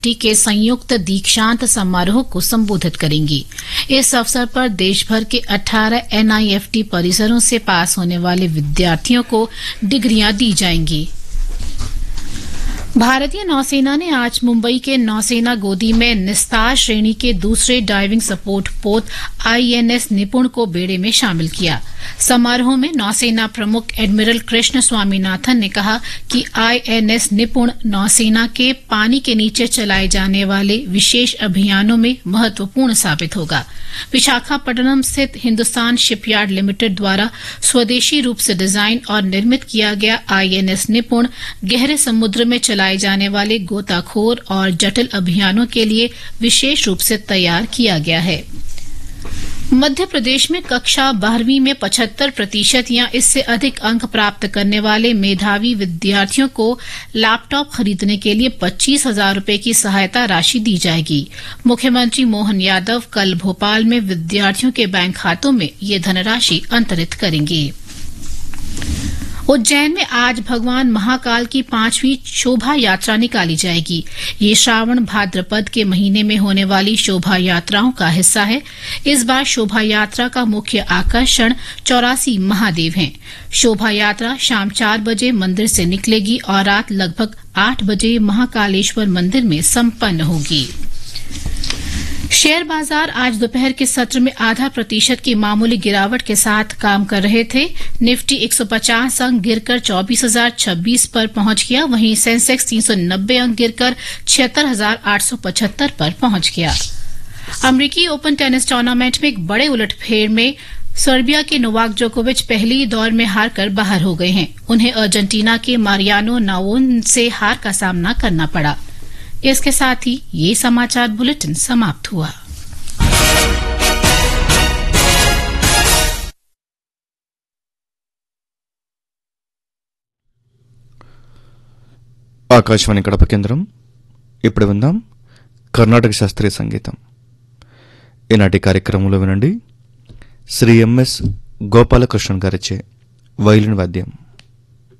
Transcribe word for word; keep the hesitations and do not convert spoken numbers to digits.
के संयुक्त दीक्षांत समारोह को संबोधित करेंगी। इस अवसर पर देश भर के अठारह एन आई एफ टी परिसरों से पास होने वाले विद्यार्थियों को डिग्रियां दी जाएंगी। भारतीय नौसेना ने आज मुंबई के नौसेना गोदी में निस्तार श्रेणी के दूसरे डाइविंग सपोर्ट पोत आई एन एस निपुण को बेड़े में शामिल किया। समारोह में नौसेना प्रमुख एडमिरल कृष्ण स्वामीनाथन ने कहा कि आई एन एस निपुण नौसेना के पानी के नीचे चलाए जाने वाले विशेष अभियानों में महत्वपूर्ण साबित होगा। विशाखापट्टनम स्थित हिंदुस्तान शिपयार्ड लिमिटेड द्वारा स्वदेशी रूप से डिजाइन और निर्मित किया गया आई एन एस निपुण गहरे समुद्र में चलाए जाने वाले गोताखोर और जटिल अभियानों के लिए विशेष रूप से तैयार किया गया है। मध्य प्रदेश में कक्षा बारहवीं में पचहत्तर प्रतिशत या इससे अधिक अंक प्राप्त करने वाले मेधावी विद्यार्थियों को लैपटॉप खरीदने के लिए पच्चीस हजार रूपये की सहायता राशि दी जाएगी। मुख्यमंत्री मोहन यादव कल भोपाल में विद्यार्थियों के बैंक खातों में ये धनराशि अंतरित करेंगे। उज्जैन में आज भगवान महाकाल की पांचवी शोभा यात्रा निकाली जाएगी। ये श्रावण भाद्रपद के महीने में होने वाली शोभा यात्राओं का हिस्सा है। इस बार शोभा यात्रा का मुख्य आकर्षण चौरासी महादेव हैं। शोभा यात्रा शाम चार बजे मंदिर से निकलेगी और रात लगभग आठ बजे महाकालेश्वर मंदिर में संपन्न होगी। शेयर बाजार आज दोपहर के सत्र में आधा प्रतिशत की मामूली गिरावट के साथ काम कर रहे थे। निफ्टी एक सौ पचास अंक गिरकर चौबीस हजार छब्बीस पर पहुंच गया। वहीं सेंसेक्स तीन सौ नब्बे अंक गिरकर छिहत्तर हजार आठ सौ पचहत्तर पर पहुंच गया। अमेरिकी ओपन टेनिस टूर्नामेंट में एक बड़े उलटफेर में सर्बिया के नोवाक जोकोविच पहली दौर में हारकर बाहर हो गए हैं। उन्हें अर्जेंटीना के मारियानो नावोन से हार का सामना करना पड़ा। इसके साथ ही ये समाचार बुलेटिन समाप्त हुआ। ఆకాశవాణి కడప కేంద్రం. ఇప్పుడు విందాం కర్ణాటక శాస్త్రీయ సంగీతం. ఈనాటి కార్యక్రమంలో వినండి శ్రీ ఎంఎస్ గోపాలకృష్ణన్ గారిచే వైలిన్ వాద్యం.